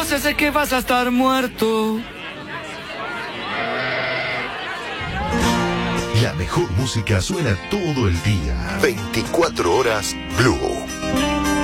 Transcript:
sé, sé que vas a estar muerto. La mejor música suena todo el día. 24 horas Blue.